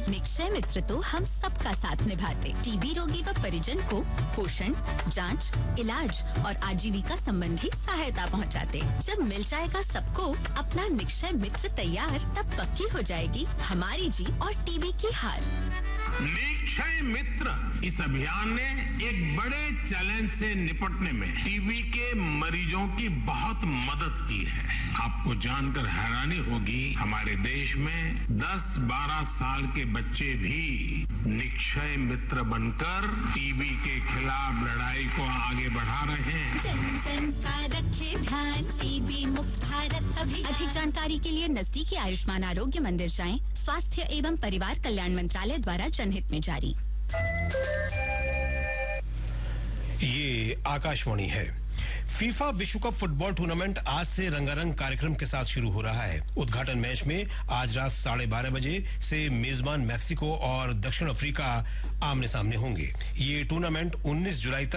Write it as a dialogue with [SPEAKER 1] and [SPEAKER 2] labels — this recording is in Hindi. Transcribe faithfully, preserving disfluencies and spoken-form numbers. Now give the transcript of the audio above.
[SPEAKER 1] निक्षय मित्र तो हम सबका साथ निभाते। टीबी रोगी व परिजन को पोषण, जांच, इलाज और आजीविका संबंधी सहायता पहुंचाते। जब मिल जाएगा सबको अपना निक्षय मित्र तैयार, तब पक्की हो जाएगी हमारी जीत और टीबी की हार।
[SPEAKER 2] निक्षय मित्र इस अभियान ने एक बड़े चैलेंज से निपटने में टीबी के मरीजों की बहुत मदद की है। आपको जानकर हैरानी होगी, हमारे देश में दस बारह साल के बच्चे भी निक्षय मित्र बनकर टीबी के खिलाफ लड़ाई को आगे बढ़ा रहे हैं।
[SPEAKER 1] जन जन का रखे ध्यान, टीबी मुक्त भारत अभियान। अधिक जानकारी के लिए नजदीकी आयुष्मान आरोग्य मंदिर जाएं। स्वास्थ्य एवं परिवार कल्याण मंत्रालय द्वारा जनहित में जारी।
[SPEAKER 3] ये आकाशवाणी है। फीफा विश्व कप फुटबॉल टूर्नामेंट आज से रंगारंग कार्यक्रम के साथ शुरू हो रहा है। उद्घाटन मैच में आज रात साढ़े बारह बजे से मेजबान मैक्सिको और दक्षिण अफ्रीका आमने सामने होंगे। ये टूर्नामेंट उन्नीस जुलाई तक